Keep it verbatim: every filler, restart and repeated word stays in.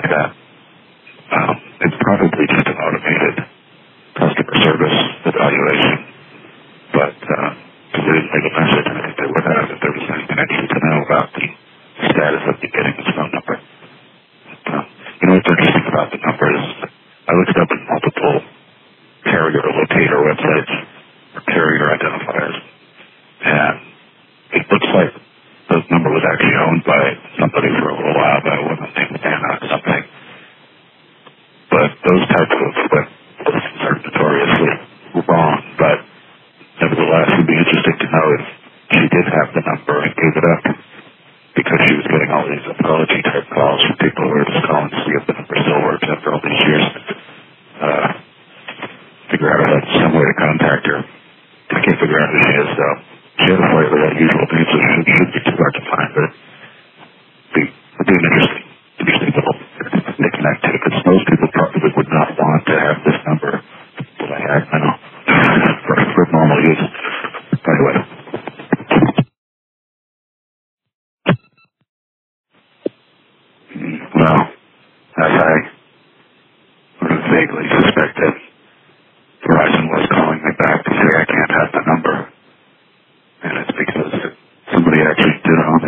that. Um, it's probably just an automated customer service evaluation, but uh, because they didn't leave a message, and I think they would have if there was anything I needed to know about the status of the getting his phone number. Uh, you know what's interesting about the number is I looked it up in multiple carrier locator websites or carrier identifiers, and it looks like the number was actually owned by somebody for a little while, but it wasn't named Anna or something. But those types of web listings are notoriously wrong, but nevertheless, it would be interesting to know if she did have the number and gave it up because she was getting all these apology-type calls from people who were just calling to see if the number still works after all these years. Uh, figure out some way to contact her. I can't figure out who she is, though. She has a slightly unusual name, so it shouldn't be too hard to find, but it'd be, it'd be an interesting, interesting little thing to connect to, because most people probably would not want to have this number that I had. I know